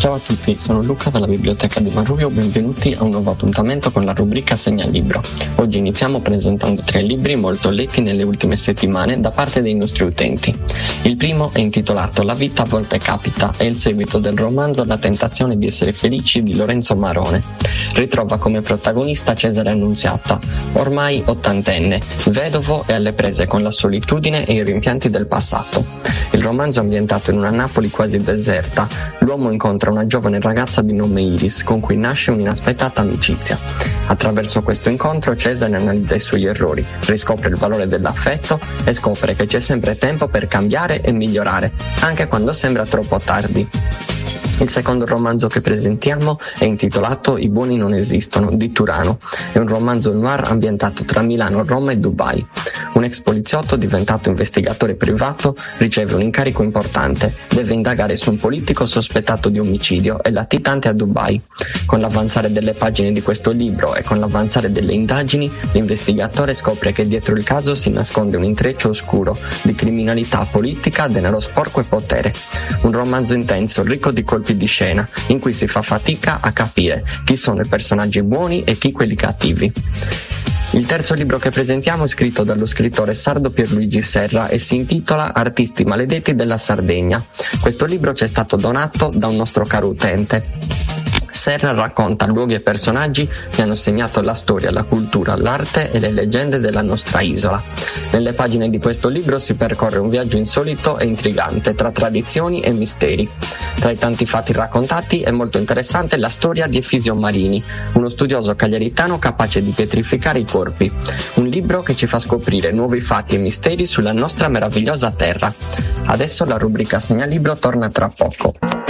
Ciao a tutti, sono Luca dalla Biblioteca di Marrubio, benvenuti a un nuovo appuntamento con la rubrica Segnalibro. Oggi iniziamo presentando 3 libri molto letti nelle ultime settimane da parte dei nostri utenti. Il primo è intitolato La vita a volte capita, è il seguito del romanzo La tentazione di essere felici di Lorenzo Marone. Ritrova come protagonista Cesare Annunziata, ormai ottantenne, vedovo e alle prese con la solitudine e i rimpianti del passato. Il romanzo è ambientato in una Napoli quasi deserta. L'uomo incontra una giovane ragazza di nome Iris, con cui nasce un'inaspettata amicizia. Attraverso questo incontro Cesare analizza i suoi errori, riscopre il valore dell'affetto e scopre che c'è sempre tempo per cambiare e migliorare, anche quando sembra troppo tardi. Il secondo romanzo che presentiamo è intitolato I buoni non esistono, di Turano. È un romanzo noir ambientato tra Milano, Roma e Dubai. Un ex poliziotto diventato investigatore privato riceve un incarico importante. Deve indagare su un politico sospettato di omicidio e latitante a Dubai. Con l'avanzare delle pagine di questo libro e con l'avanzare delle indagini, l'investigatore scopre che dietro il caso si nasconde un intreccio oscuro di criminalità politica, denaro sporco e potere. Un romanzo intenso, ricco di colpi di scena, in cui si fa fatica a capire chi sono i personaggi buoni e chi quelli cattivi. Il terzo libro che presentiamo è scritto dallo scrittore sardo Pierluigi Serra e si intitola Artisti maledetti della Sardegna. Questo libro ci è stato donato da un nostro caro utente. Serra racconta luoghi e personaggi che hanno segnato la storia, la cultura, l'arte e le leggende della nostra isola. Nelle pagine di questo libro si percorre un viaggio insolito e intrigante tra tradizioni e misteri. Tra i tanti fatti raccontati è molto interessante la storia di Efisio Marini, uno studioso cagliaritano capace di pietrificare i corpi. Un libro che ci fa scoprire nuovi fatti e misteri sulla nostra meravigliosa terra. Adesso la rubrica Segnalibro torna tra poco.